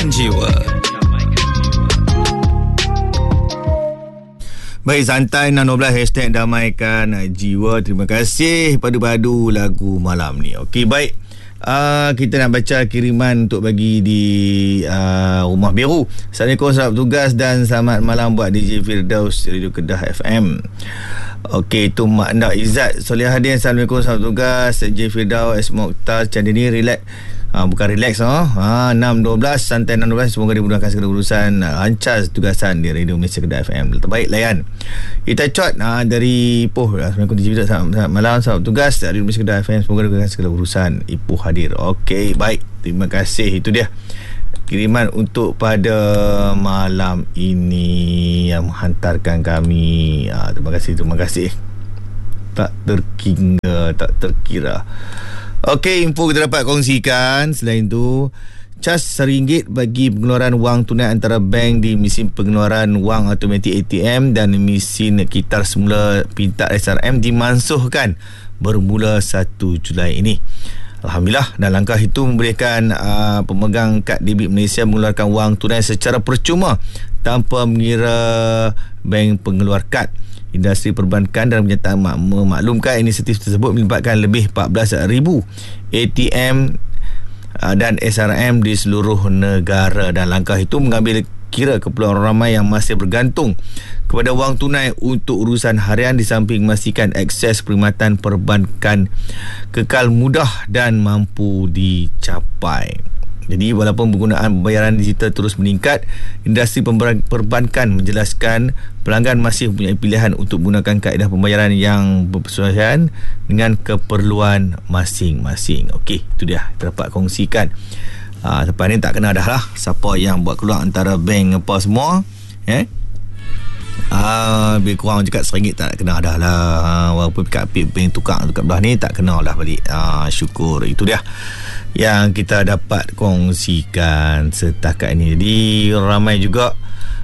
Damaikan Jiwa. Baik, santai 612 hashtag Damaikan Jiwa. Terima kasih padu-padu lagu malam ni. Okey, baik. Kita nak baca kiriman untuk bagi di Rumah Biru. Assalamualaikum sahabat tugas dan selamat malam buat DJ Firdaus Radio Kedah FM. Okey, itu Mak Ndak Izzat Solihadin. Assalamualaikum sahabat tugas DJ Firdaus S. Mokhtar Candini. Relax, bukan relax 6.12 santai 6.12. Semoga dimudahkan segala urusan, lancar tugasan di Radio Malaysia Kedah FM. Terbaik layan. Kita cot dari Ipoh. Assalamualaikum DJ Firdaus, selamat malam sahabat tugas Radio Malaysia Kedah FM. Semoga dimudahkan segala urusan. Ipoh hadir. Okey, baik, terima kasih. Itu dia kiriman untuk pada malam ini yang menghantarkan kami. Terima kasih. Tak terkira. Okey, info kita dapat kongsikan. Selain itu, cas RM1 bagi pengeluaran wang tunai antara bank di mesin pengeluaran wang automatik ATM dan mesin kitar semula pintar SRM dimansuhkan bermula 1 Julai ini. Alhamdulillah, dan langkah itu memberikan pemegang kad debit Malaysia mengeluarkan wang tunai secara percuma tanpa mengira bank pengeluar kad. Industri perbankan dalam kenyataan memaklumkan inisiatif tersebut melibatkan lebih 14,000 ATM dan SRM di seluruh negara, dan langkah itu mengambil kira keperluan orang ramai yang masih bergantung kepada wang tunai untuk urusan harian, di samping memastikan akses perkhidmatan perbankan kekal mudah dan mampu dicapai. Jadi walaupun penggunaan pembayaran digital terus meningkat, industri perbankan menjelaskan pelanggan masih mempunyai pilihan untuk menggunakan kaedah pembayaran yang bersesuaian dengan keperluan masing-masing. Okey, itu dia kita dapat kongsikan. Lepas ni tak kena dah lah siapa yang buat keluar antara bank apa semua, lebih kurang cakap RM1 tak kena dah lah. Walaupun kat bank tukar belah ni tak kena lah balik. Syukur. Itu dia yang kita dapat kongsikan setakat ini. Jadi ramai juga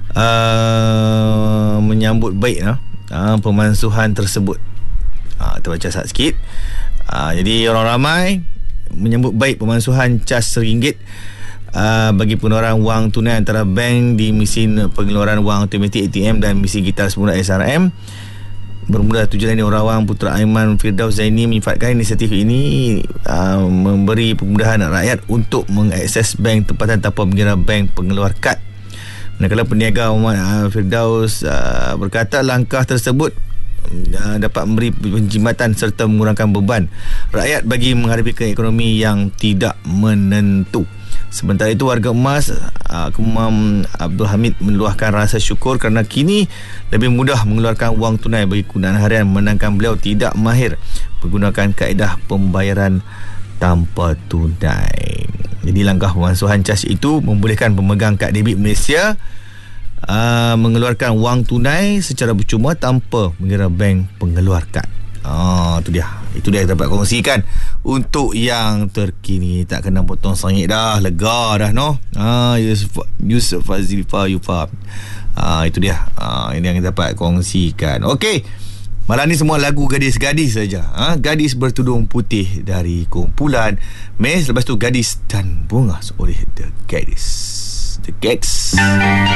menyambut baik pemansuhan tersebut. Kita baca sikit. Jadi orang ramai menyambut baik pemansuhan cas RM1 bagi pengeluaran wang tunai antara bank di mesin pengeluaran wang automatik ATM dan mesin kitar semula SRM bermula 7 Julai ini. Orang awam Putra Aiman Firdaus Zaini menyifat inisiatif ini memberi kemudahan rakyat untuk mengakses bank tempatan tanpa mengira bank pengeluar kad. Manakala peniaga Muhammad Firdaus berkata langkah tersebut dapat memberi penjimatan serta mengurangkan beban rakyat bagi menghadapi keekonomi yang tidak menentu. Sementara itu, warga emas Kumam Abdul Hamid meluahkan rasa syukur kerana kini lebih mudah mengeluarkan wang tunai bagi kegunaan harian, menangkan beliau tidak mahir menggunakan kaedah pembayaran tanpa tunai. Jadi langkah pemansuhan cas itu membolehkan pemegang kad debit Malaysia mengeluarkan wang tunai secara percuma tanpa mengira bank pengeluar kad. Itu dia dapat kongsikan untuk yang terkini. Tak kena potong RM1 dah, lega dah Yusuf Fazilfa Yufa. Itu dia ini yang dapat kongsikan. Okey, malam ni semua lagu gadis-gadis saja. Gadis bertudung putih dari kumpulan Mes. Lepas tu Gadis dan Bunga oleh The Gadis.